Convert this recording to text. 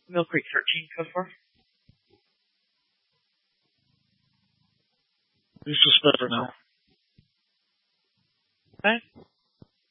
Mill Creek 13, code 4. Be suspected now. Okay.